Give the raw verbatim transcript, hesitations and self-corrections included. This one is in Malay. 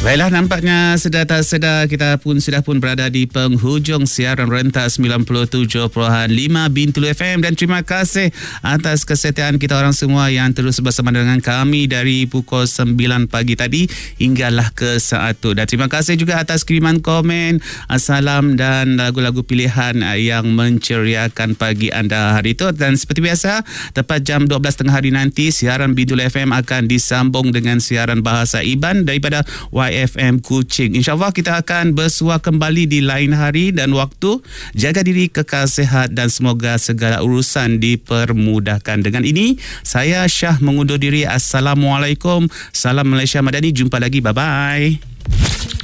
Baiklah, nampaknya sedar tak sedar kita pun sudah pun berada di penghujung siaran rentak sembilan puluh tujuh perpuluhan lima Bintulu F M, dan terima kasih atas kesetiaan kita orang semua yang terus bersama dengan kami dari pukul sembilan pagi tadi hinggalah ke saat itu. Dan terima kasih juga atas kiriman komen, salam dan lagu-lagu pilihan yang menceriakan pagi anda hari itu. Dan seperti biasa, tepat jam dua belas tengah hari nanti siaran Bintulu F M akan disambung dengan siaran bahasa Iban daripada Y F M Kuching. InsyaAllah kita akan bersua kembali di lain hari dan waktu. Jaga diri, kekal sihat dan semoga segala urusan dipermudahkan. Dengan ini, saya Syah mengundur diri. Assalamualaikum. Salam Malaysia Madani. Jumpa lagi. Bye-bye.